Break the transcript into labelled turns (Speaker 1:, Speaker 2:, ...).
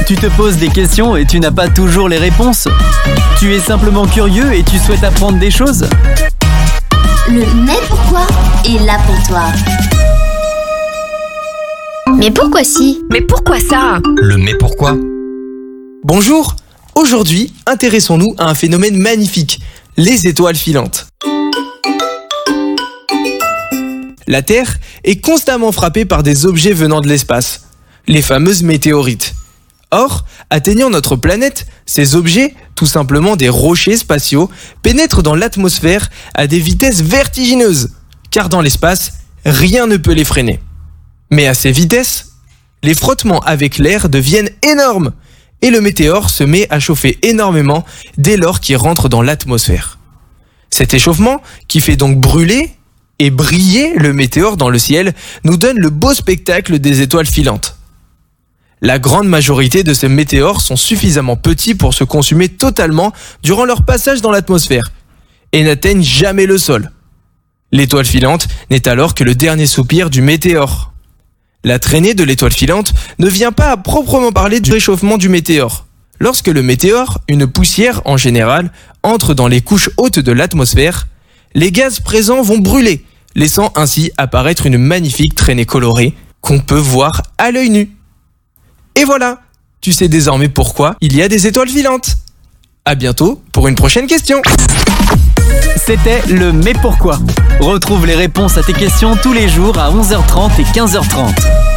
Speaker 1: Tu te poses des questions et tu n'as pas toujours les réponses. Tu es simplement curieux et tu souhaites apprendre des choses.
Speaker 2: Le mais pourquoi est là pour toi. Mais pourquoi si?
Speaker 3: Mais pourquoi ça?
Speaker 4: Le mais pourquoi?
Speaker 5: Bonjour, aujourd'hui, intéressons-nous à un phénomène magnifique, les étoiles filantes. La Terre est constamment frappée par des objets venant de l'espace, les fameuses météorites. Or, atteignant notre planète, ces objets, tout simplement des rochers spatiaux, pénètrent dans l'atmosphère à des vitesses vertigineuses, car dans l'espace, rien ne peut les freiner. Mais à ces vitesses, les frottements avec l'air deviennent énormes, et le météore se met à chauffer énormément dès lors qu'il rentre dans l'atmosphère. Cet échauffement, qui fait donc brûler et briller le météore dans le ciel, nous donne le beau spectacle des étoiles filantes. La grande majorité de ces météores sont suffisamment petits pour se consumer totalement durant leur passage dans l'atmosphère et n'atteignent jamais le sol. L'étoile filante n'est alors que le dernier soupir du météore. La traînée de l'étoile filante ne vient pas à proprement parler du réchauffement du météore. Lorsque le météore, une poussière en général, entre dans les couches hautes de l'atmosphère, les gaz présents vont brûler, laissant ainsi apparaître une magnifique traînée colorée qu'on peut voir à l'œil nu. Et voilà, tu sais désormais pourquoi il y a des étoiles filantes. À bientôt pour une prochaine question.
Speaker 1: C'était le mais pourquoi. Retrouve les réponses à tes questions tous les jours à 11h30 et 15h30.